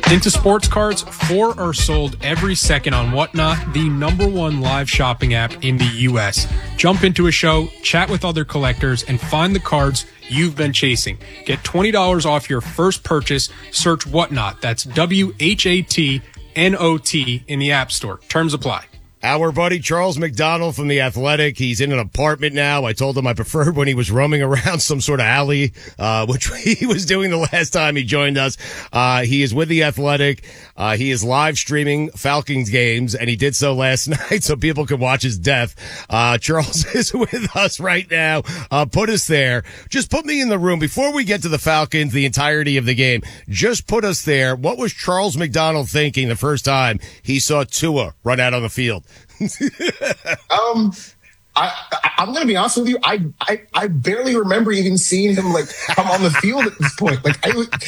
Into sports cards, 4 are sold every second on Whatnot, the #1 live shopping app in the U.S. Jump into a show, chat with other collectors, and find the cards you've been chasing. Get $20 off your first purchase. Search Whatnot. That's WHATNOT in the App Store. Terms apply. Our buddy Charles McDonald from The Athletic. He's in an apartment now. I told him I preferred when he was roaming around some sort of alley, which he was doing the last time he joined us. He is with The Athletic. He is live streaming Falcons games, and he did so last night so people could watch his death. Charles is with us right now. Put us there. Just put me in the room. Before we get to the Falcons, the entirety of the game, just put us there. What was Charles McDonald thinking the first time he saw Tua run out on the field? I'm going to be honest with you. I barely remember even seeing him like come on the field at this point. Like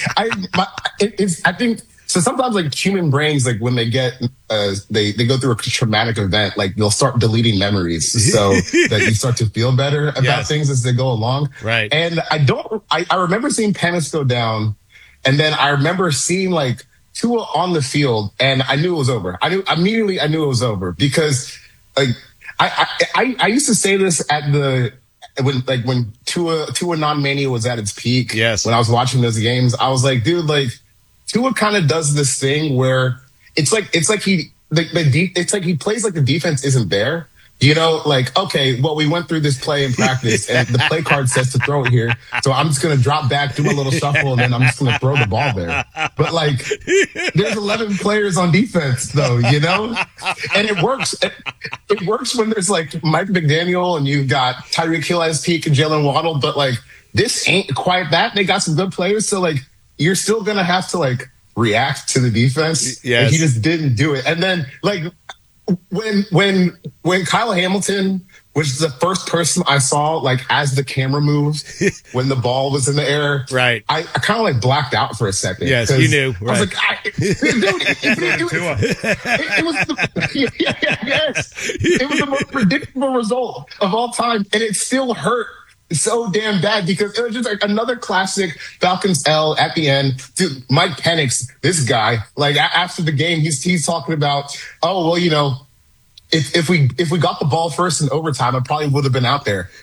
I think so. Sometimes like human brains, like when they get they go through a traumatic event, like they'll start deleting memories so that you start to feel better about things as they go along. Right. And I remember seeing Penix go down, and then I remember seeing like Tua on the field, and I knew it was over. I knew it was over because like I used to say this when Tua non-mania was at its peak. Yes. When I was watching those games, I was like, dude, like Tua kind of does this thing where it's like he plays like the defense isn't there. You know, like, okay, well, we went through this play in practice and the play card says to throw it here. So I'm just going to drop back, do a little shuffle, and then I'm just going to throw the ball there. But like, there's 11 players on defense though, you know? And it works. It works when there's like Mike McDaniel and you've got Tyreek Hill as peak and Jalen Waddle, but like, this ain't quite that. They got some good players. So like, you're still going to have to like react to the defense. Yes. And he just didn't do it. And then like, when Kyle Hamilton was the first person I saw, like as the camera moved, when the ball was in the air, right? I kind of like blacked out for a second. Yes, you knew. Right. I was like, it was the most predictable result of all time, and it still hurt so damn bad because it was just like another classic Falcons L at the end. Dude, Mike Penix, this guy, like after the game, he's talking about, oh, well, you know, if we got the ball first in overtime, I probably would have been out there.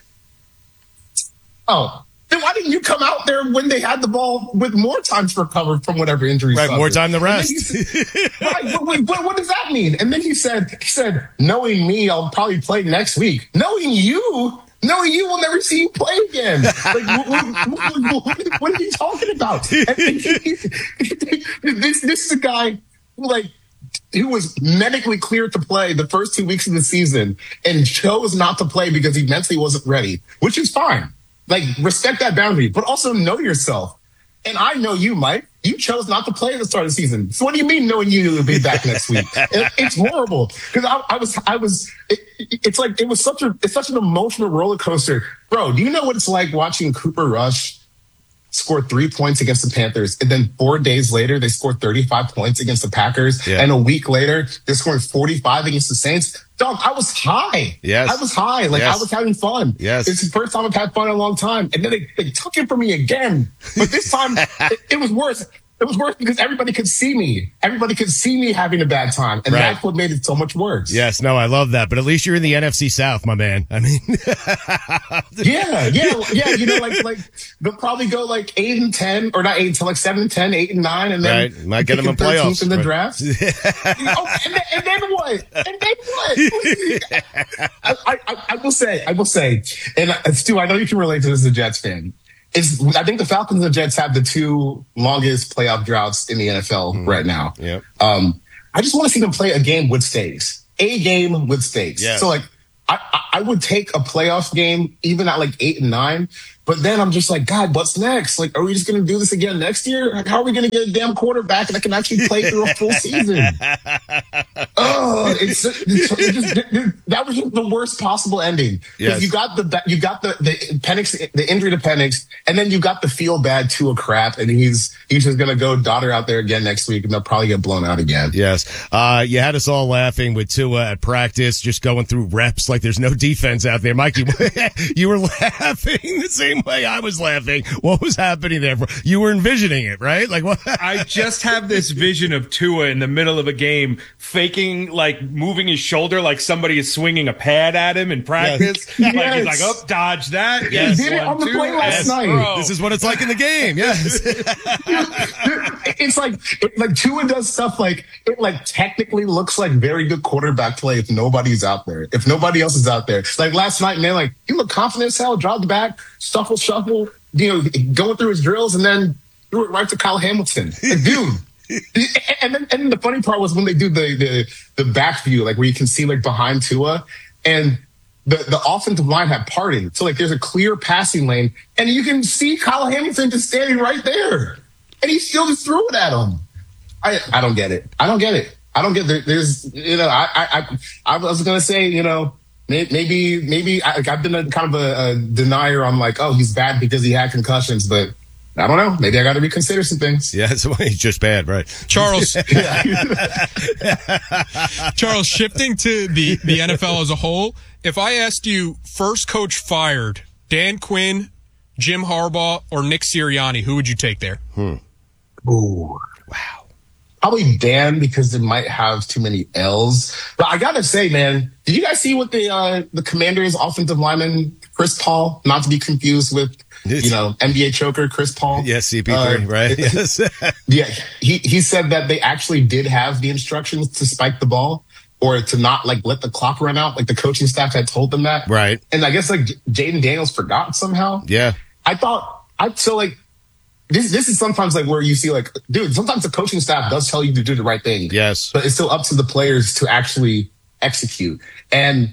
Oh, then why didn't you come out there when they had the ball with more time to recover from whatever injury? Right, more time to rest. Right, what does that mean? And then he said, knowing me, I'll probably play next week. Knowing you will never see you play again. Like, what are you talking about? This is a guy who was medically cleared to play the first 2 weeks of the season and chose not to play because he mentally wasn't ready, which is fine. Like, respect that boundary, but also know yourself. And I know you, Mike. You chose not to play at the start of the season. So what do you mean knowing you'll be back next week? It's horrible because it's such an emotional roller coaster. Bro, do you know what it's like watching Cooper Rush score 3 points against the Panthers, and then 4 days later they scored 35 points against the Packers, and a week later they're scoring 45 against the Saints? Dog, I was high. Yes. I was high. Like, yes. I was having fun. Yes. It's the first time I've had fun in a long time. And then they took it from me again. But this time, it was worse. It was worse because everybody could see me. Everybody could see me having a bad time. And that's what made it so much worse. Yes, no, I love that. But at least you're in the NFC South, my man. I mean, yeah. You know, like they'll probably go like 8-10, or not 8-10, like 7-10, 8-9, and then might get them in playoffs in the draft. And then what? I will say, and Stu, I know you can relate to this as a Jets fan. I think the Falcons and the Jets have the two longest playoff droughts in the NFL right now. Yep. I just want to see them play a game with stakes. A game with stakes. Yes. So, like, I would take a playoff game even at like 8-9, but then I'm just like, God, what's next? Like, are we just going to do this again next year? Like, how are we going to get a damn quarterback that can actually play through a full season? That was just the worst possible ending. Because you got the Penix, the injury to Penix, and then you got the feel bad Tua crap, and he's just going to go daughter out there again next week, and they'll probably get blown out again. Yes. You had us all laughing with Tua at practice, just going through reps like there's no defense out there. Mikey, you were laughing the same way I was laughing. What was happening there? You were envisioning it, right? Like what? I just have this vision of Tua in the middle of a game faking, like moving his shoulder like somebody is swinging a pad at him in practice. Yes. Like he's like, oh, dodge that. He did it on the play last night. Bro. This is what it's like in the game. Yes. It's like Tua does stuff like it like technically looks like very good quarterback play if nobody's out there. If nobody else is out there. Like last night, man, like he looked confident as hell, dropped back, shuffle, going through his drills and then threw it right to Kyle Hamilton. Like, dude. And then the funny part was when they do the back view, like where you can see like behind Tua and the offensive line had parted. So like there's a clear passing lane and you can see Kyle Hamilton just standing right there. And he still just threw it at him. I don't get it. I don't get there's, I was going to say, maybe I've been kind of a denier on like, oh, he's bad because he had concussions, but I don't know. Maybe I got to reconsider some things. Yeah, he's just bad, right? Charles, Charles, shifting to the NFL as a whole, if I asked you first coach fired, Dan Quinn, Jim Harbaugh, or Nick Sirianni, who would you take there? Ooh, wow. Probably Dan because it might have too many L's. But I gotta say, man, did you guys see what the Commanders offensive lineman Chris Paul, not to be confused with NBA choker Chris Paul? Yes, CP3, right? Yes. Yeah, he said that they actually did have the instructions to spike the ball or to not like let the clock run out. Like the coaching staff had told them that. Right. And I guess like Jaden Daniels forgot somehow. Yeah. This is sometimes like where you see like, dude, sometimes the coaching staff does tell you to do the right thing. Yes. But it's still up to the players to actually execute. And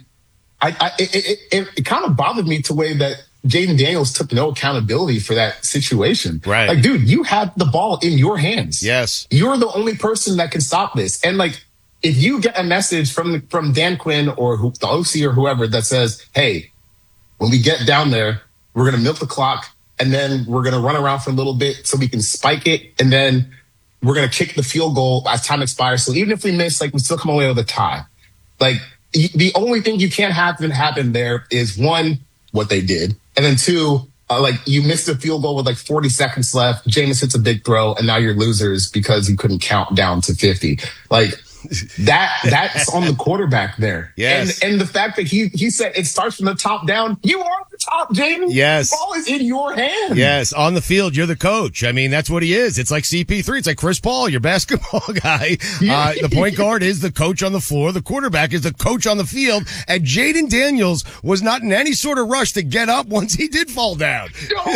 it kind of bothered me to the way that Jaden Daniels took no accountability for that situation. Right. Like, dude, you had the ball in your hands. Yes. You're the only person that can stop this. And like, if you get a message from Dan Quinn or the OC or whoever that says, hey, when we get down there, we're going to milk the clock. And then we're going to run around for a little bit so we can spike it. And then we're going to kick the field goal as time expires. So even if we miss, like we still come away with a tie. Like the only thing you can't have happen there is one, what they did. And then two, like you missed a field goal with like 40 seconds left. Jameis hits a big throw and now you're losers because you couldn't count down to 50. Like that's on the quarterback there. Yes. And the fact that he said it starts from the top down. You are the top, Jaden. Yes. The ball is in your hands. Yes. On the field, you're the coach. I mean, that's what he is. It's like CP3. It's like Chris Paul, your basketball guy. The point guard is the coach on the floor. The quarterback is the coach on the field. And Jaden Daniels was not in any sort of rush to get up once he did fall down.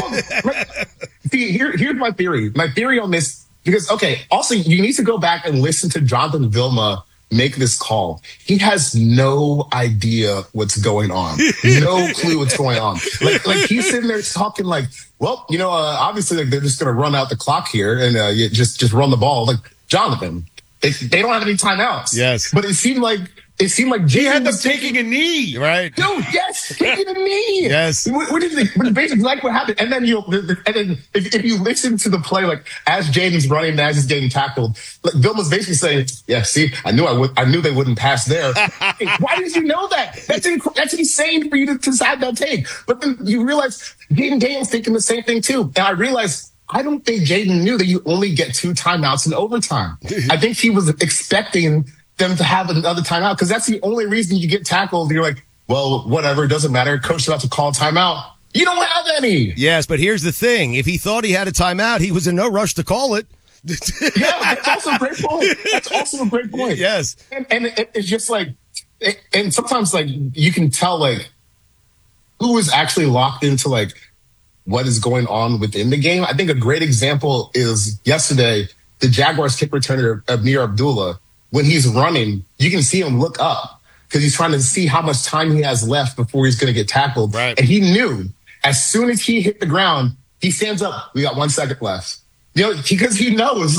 See, here's my theory. My theory on this. Because, okay, also, you need to go back and listen to Jonathan Vilma make this call. He has no idea what's going on. No clue what's going on. Like he's sitting there talking like, well, obviously like, they're just going to run out the clock here and you just run the ball. Like, Jonathan, they don't have any timeouts. Yes. But it seemed like Jay He ended up taking a knee. Right. Dude, yes, taking a knee. Yes. What is it? Basically, like what happened, and then if you listen to the play, like as Jaden's running, and as he's getting tackled, like Vilma's basically saying, "Yeah, see, I knew they wouldn't pass there." Hey, why did you know that? That's insane for you to decide that take. But then you realize Jaden Daniels thinking the same thing too, and I realized I don't think Jaden knew that you only get 2 timeouts in overtime. I think he was expecting them to have another timeout because that's the only reason you get tackled. You're like, well, whatever, it doesn't matter. Coach is about to call a timeout. You don't have any. Yes, but here's the thing. If he thought he had a timeout, he was in no rush to call it. Yeah, that's also a great point. Yes. And it's just like, and sometimes like you can tell like who is actually locked into like what is going on within the game. I think a great example is yesterday, the Jaguars kick returner, Amir Abdullah. When he's running, you can see him look up because he's trying to see how much time he has left before he's going to get tackled. Right. And he knew as soon as he hit the ground, he stands up. We got 1 second left. Because he knows